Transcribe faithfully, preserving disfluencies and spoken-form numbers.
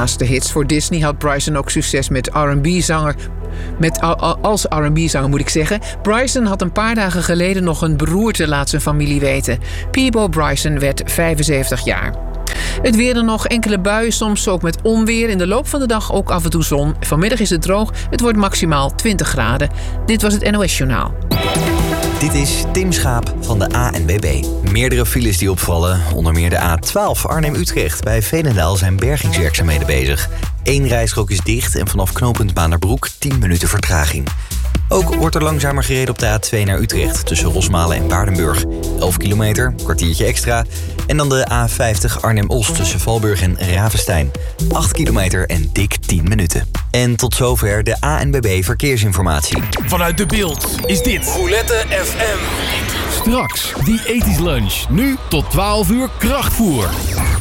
Naast de hits voor Disney had Bryson ook succes met R en B-zanger. Met, als R en B-zanger moet ik zeggen. Bryson had een paar dagen geleden nog een beroerte, laat zijn familie weten. Peabo Bryson werd vijfenzeventig jaar. Het weer dan nog, enkele buien, soms ook met onweer. In de loop van de dag ook af en toe zon. Vanmiddag is het droog, het wordt maximaal twintig graden. Dit was het N O S Journaal. Dit is Tim Schaap van de A N W B. Meerdere files die opvallen, onder meer de A twaalf Arnhem-Utrecht. Bij Veenendaal zijn bergingswerkzaamheden bezig. Eén rijstrook is dicht en vanaf knooppunt Maanderbroek tien minuten vertraging. Ook wordt er langzamer gereden op de A twee naar Utrecht... tussen Rosmalen en Waardenburg. elf kilometer, kwartiertje extra. En dan de A vijftig Arnhem-Os tussen Valburg en Ravenstein. acht kilometer en dik tien minuten. En tot zover de A N B B Verkeersinformatie. Vanuit De Bilt is dit Roulette F M. Straks die ethisch lunch. Nu tot twaalf uur krachtvoer.